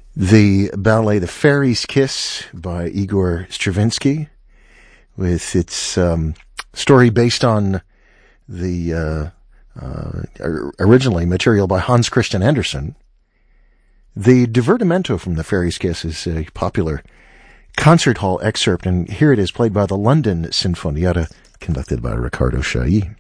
The ballet The Fairy's Kiss by Igor Stravinsky, with its story based on the originally material by Hans Christian Andersen. The divertimento from The Fairy's Kiss is a popular concert hall excerpt, and here it is played by the London Sinfonietta, conducted by Riccardo Chailly.